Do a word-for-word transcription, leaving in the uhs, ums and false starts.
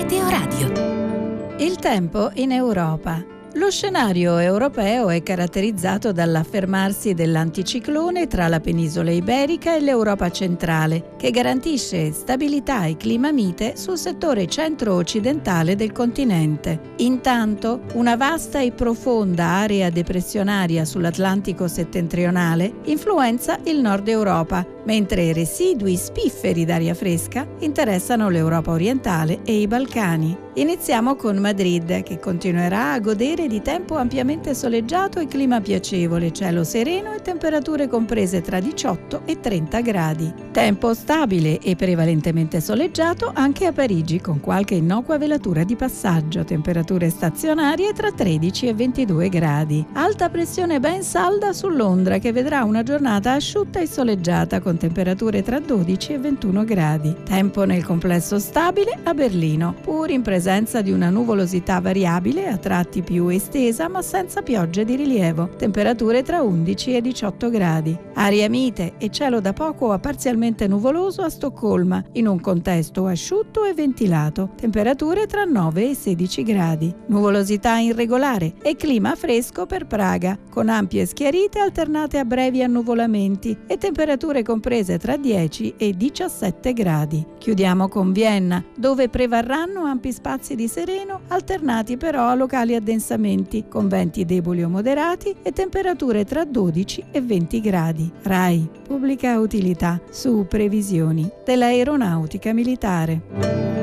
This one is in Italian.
Meteoradio. Il tempo in Europa. Lo scenario europeo è caratterizzato dall'affermarsi dell'anticiclone tra la penisola iberica e l'Europa centrale, che garantisce stabilità e clima mite sul settore centro-occidentale del continente. Intanto, una vasta e profonda area depressionaria sull'Atlantico settentrionale influenza il nord Europa, mentre residui spifferi d'aria fresca interessano l'Europa orientale e i Balcani. Iniziamo con Madrid, che continuerà a godere di tempo ampiamente soleggiato e clima piacevole, cielo sereno e temperature comprese tra diciotto e trenta gradi. Tempo stabile e prevalentemente soleggiato anche a Parigi, con qualche innocua velatura di passaggio, temperature stazionarie tra tredici e ventidue gradi. Alta pressione ben salda su Londra, che vedrà una giornata asciutta e soleggiata con temperature tra dodici e ventuno gradi. Tempo nel complesso stabile a Berlino, pur in presenza di una nuvolosità variabile a tratti più estesa ma senza piogge di rilievo. Temperature tra undici e diciotto gradi. Aria mite e cielo da poco a parzialmente nuvoloso a Stoccolma, in un contesto asciutto e ventilato. Temperature tra nove e sedici gradi. Nuvolosità irregolare e clima fresco per Praga, con ampie schiarite alternate a brevi annuvolamenti e temperature comprese tra dieci e diciassette gradi. Chiudiamo con Vienna, dove prevarranno ampi spazi di sereno alternati però a locali addensamenti, con venti deboli o moderati e temperature tra dodici e venti gradi. RAI, pubblica utilità, su previsioni dell'aeronautica militare.